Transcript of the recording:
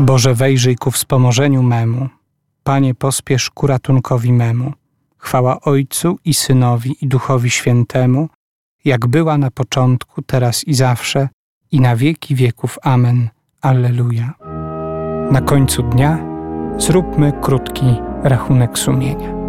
Boże, wejrzyj ku wspomożeniu memu. Panie, pospiesz ku ratunkowi memu. Chwała Ojcu i Synowi i Duchowi Świętemu, jak była na początku, teraz i zawsze, i na wieki wieków. Amen. Alleluja. Na końcu dnia zróbmy krótki rachunek sumienia.